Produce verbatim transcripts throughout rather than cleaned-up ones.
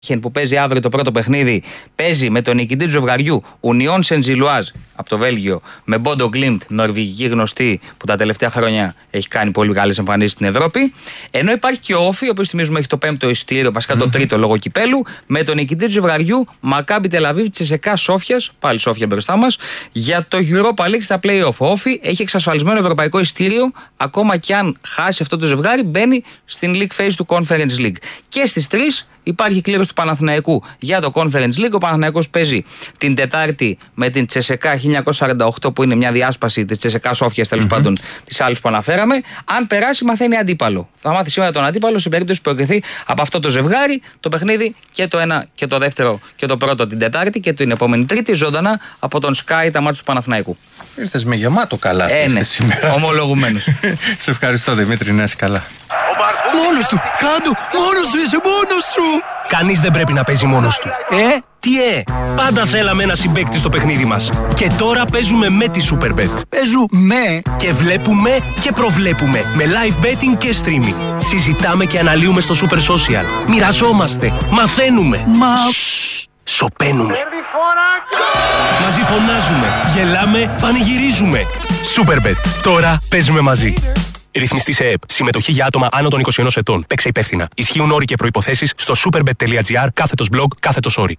που παίζει αύριο το πρώτο παιχνίδι, παίζει με τον νικητή του ζευγαριού Union Saint-Gilloise από το Βέλγιο με Bodo Glimt, νορβηγική γνωστή που τα τελευταία χρόνια έχει κάνει πολύ μεγάλες εμφανίσεις στην Ευρώπη. Ενώ υπάρχει και ο Όφι, ο οποίος θυμίζουμε έχει το πέμπτο εισιτήριο, βασικά το τρίτο λόγω κυπέλου, με τον νικητή του ζευγαριού Maccabi Tel Aviv Τσεσεκά Σόφιας, πάλι Σόφια μπροστά μας, για το Europa League στα play-off. Ο Όφι έχει εξασφαλισμένο ευρωπαϊκό εισιτήριο, ακόμα και αν χάσει αυτό το ζευγάρι, μπαίνει στην League Phase του Conference League. Και στις τρεις υπάρχει κλήρωση του Παναθηναϊκού για το Conference League. Ο Παναθηναϊκός παίζει την Τετάρτη με την Τσεσεκά χίλια εννιακόσια σαράντα οκτώ, που είναι μια διάσπαση της Τσεσεκά Σόφιας, τέλος mm-hmm. πάντων της άλλης που αναφέραμε. Αν περάσει, μαθαίνει αντίπαλο. Θα μάθει σήμερα τον αντίπαλο σε περίπτωση που προκριθεί από αυτό το ζευγάρι το παιχνίδι και το ένα και το δεύτερο και το πρώτο την Τετάρτη και την επόμενη Τρίτη ζωντανά από τον Sky τα μάτια του Παναθηναϊκού. Ήρθες με γεμάτο καλά ε, ναι. σήμερα. Ομολογουμένος. Σε ευχαριστώ, Δημήτρη, να είσαι καλά. Μόνος του! Κάντο! Μόνος του! Είσαι μόνος σου! Κανείς δεν πρέπει να παίζει μόνος του. Ε? Τι ε! Πάντα θέλαμε ένα συμπαίκτη στο παιχνίδι μας. Και τώρα παίζουμε με τη Superbet. Παίζουμε! Και βλέπουμε και προβλέπουμε. Με live betting και streaming. Συζητάμε και αναλύουμε στο Super Social. Μοιραζόμαστε. Μαθαίνουμε. Μα... Σοπαίνουμε. Μαζί φωνάζουμε. Γελάμε. Πανηγυρίζουμε. Superbet. Τώρα παίζουμε μαζί. Ρυθμιστή σε ΕΕΠ. Συμμετοχή για άτομα άνω των είκοσι ενός ετών. Παίξε υπεύθυνα. Ισχύουν όροι και προϋποθέσεις στο superbet.gr κάθετος blog κάθετος όροι.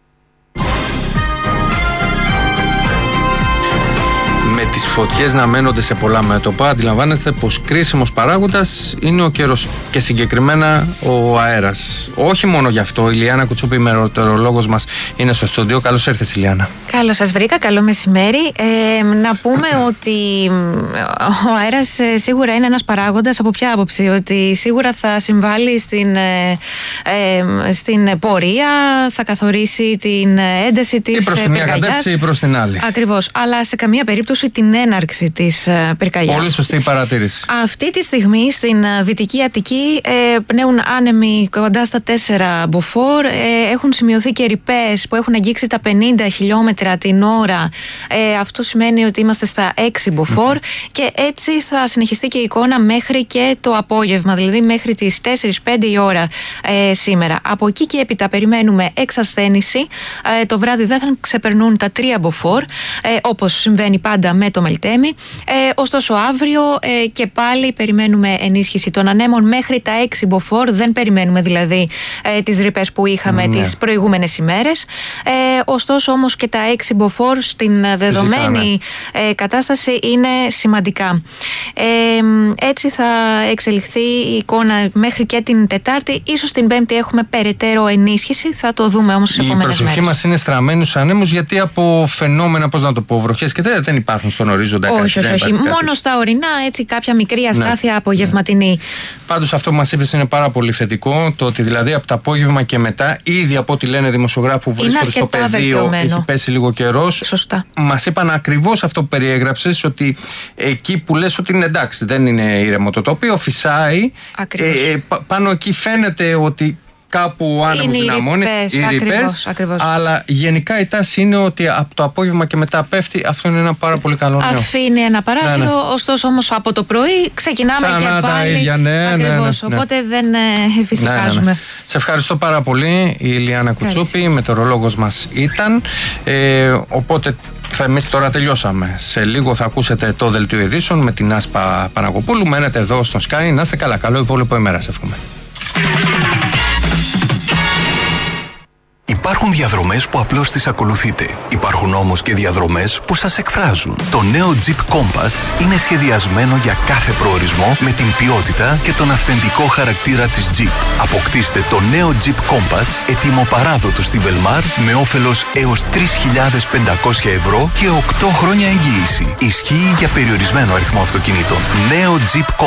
Με τις φωτιές να μένονται σε πολλά μέτωπα, αντιλαμβάνεστε πως κρίσιμος παράγοντας είναι ο καιρός και συγκεκριμένα ο αέρας. Όχι μόνο γι' αυτό, η Ιλιάνα Κουτσούπη, η μεteorolόγος μας, είναι στο στούντιο. Καλώς ήρθες, Ιλιάνα. Καλώς σας βρήκα, καλό μεσημέρι. Ε, να πούμε ότι ο αέρας σίγουρα είναι ένας παράγοντας. Από ποια άποψη? Ότι σίγουρα θα συμβάλλει στην, ε, ε, στην πορεία, θα καθορίσει την ένταση της ή προς τη μία κατεύθυνση ή προς την άλλη. Ακριβώς, αλλά σε καμία περίπτωση την έναρξη της πυρκαγιάς. Πολύ σωστή η παρατήρηση. Αυτή τη στιγμή στην Δυτική Αττική ε, πνέουν άνεμοι κοντά στα τέσσερα μποφόρ. Ε, έχουν σημειωθεί και ρηπές που έχουν αγγίξει τα πενήντα χιλιόμετρα την ώρα. Ε, αυτό σημαίνει ότι είμαστε στα έξι μποφόρ mm-hmm. και έτσι θα συνεχιστεί και η εικόνα μέχρι και το απόγευμα, δηλαδή μέχρι τις τέσσερις πέντε η ώρα ε, σήμερα. Από εκεί και έπειτα περιμένουμε εξασθένηση. Ε, το βράδυ δεν θα ξεπερνούν τα τρία μποφόρ, ε, όπως συμβαίνει πάντα με το Μελτέμι. Ε, ωστόσο αύριο ε, και πάλι περιμένουμε ενίσχυση των ανέμων μέχρι τα έξι μποφόρ. Δεν περιμένουμε δηλαδή ε, τις ρηπές που είχαμε ναι. τις προηγούμενες ημέρες. Ε, ωστόσο όμως και τα έξι μποφόρ στην δεδομένη ε, κατάσταση είναι σημαντικά. Ε, έτσι θα εξελιχθεί η εικόνα μέχρι και την Τετάρτη. Ίσως την Πέμπτη έχουμε περαιτέρω ενίσχυση. Θα το δούμε όμως στις επόμενες μέρες. Η προσοχή μας είναι στραμμένη στους ανέμους, γιατί από φαινόμενα, πώς να το πω, βροχές και δεν, δεν υπάρχουν στον ορίζοντα. Όχι, όχι, όχι. Μόνο στα ορεινά, έτσι κάποια μικρή αστάθεια ναι. απογευματινή. Ναι. Πάντως αυτό που μας είπες είναι πάρα πολύ θετικό. Το ότι δηλαδή από το απόγευμα και μετά, ήδη από ό,τι λένε δημοσιογράφοι που βρίσκονται στο πεδίο, έχει πέσει λίγο καιρός. Σωστά. Μας είπαν ακριβώς αυτό που περιέγραψες, ότι εκεί που λες ότι είναι εντάξει, δεν είναι ήρεμο το τοπίο, φυσάει. Ε, ε, πάνω εκεί φαίνεται ότι κάπου ο άνεμος δυναμώνει, οι ρηπές, αλλά γενικά η τάση είναι ότι από το απόγευμα και μετά πέφτει. Αυτό είναι ένα πάρα πολύ καλό νέο. Αφήνει ένα παράθυρο, ναι, ναι. ωστόσο όμως από το πρωί ξεκινάμε ξανά και πάλι τα ίδια, ναι, ακριβώς, ναι, ναι, ναι. οπότε δεν ε, φυσικάζουμε. Ναι, ναι, ναι. Σε ευχαριστώ πάρα πολύ, η Ιλιάνα Κουτσούπη, η μεteorolόγος μας ήταν, ε, οπότε εμείς τώρα τελειώσαμε. Σε λίγο θα ακούσετε το δελτίο ειδήσεων με την Άσπα Παναγοπούλου. Μένετε εδώ στο Sky, να είστε καλά, καλό υπόλοιπο ημέρα, σε εύχομαι. Υπάρχουν διαδρομές που απλώς τις ακολουθείτε. Υπάρχουν όμως και διαδρομές που σας εκφράζουν. Το νέο Jeep Compass είναι σχεδιασμένο για κάθε προορισμό με την ποιότητα και τον αυθεντικό χαρακτήρα της Jeep. Αποκτήστε το νέο Jeep Compass έτοιμο παράδοτο στη Velmar με όφελος έως τρεις χιλιάδες πεντακόσια ευρώ και οκτώ χρόνια εγγύηση. Ισχύει για περιορισμένο αριθμό αυτοκινήτων. Νέο Jeep Compass.